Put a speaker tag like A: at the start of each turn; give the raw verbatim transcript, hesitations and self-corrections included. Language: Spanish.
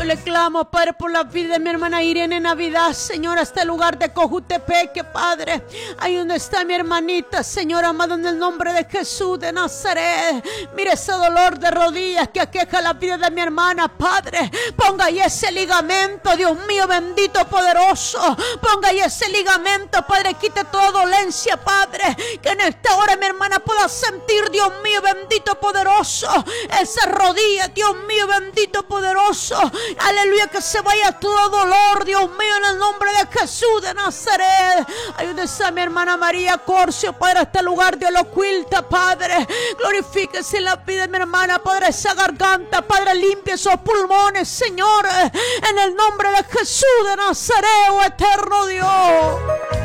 A: Yo le clamo, Padre, por la vida de mi hermana Irene Navidad, Señor, hasta el lugar de Cojutepeque, Padre. Ahí donde está mi hermanita, Señor amado, en el nombre de Jesús de Nazaret. Mire ese dolor de rodillas que aqueja la vida de mi hermana, Padre. Ponga ahí ese ligamento, Dios mío, bendito, poderoso. Ponga ahí ese ligamento, Padre, quite toda dolencia, Padre. Que en esta hora mi hermana pueda sentir, Dios mío, bendito, poderoso, esa rodilla, Dios mío, bendito, poderoso. Aleluya, que se vaya todo dolor, Dios mío, en el nombre de Jesús de Nazaret. Ayúdese a mi hermana María Corcio, Padre, a este lugar de Olocuilta, Padre. Glorifíquese en la vida de mi hermana, Padre, esa garganta, Padre, limpia esos pulmones, Señor, en el nombre de Jesús de Nazaret, oh eterno Dios.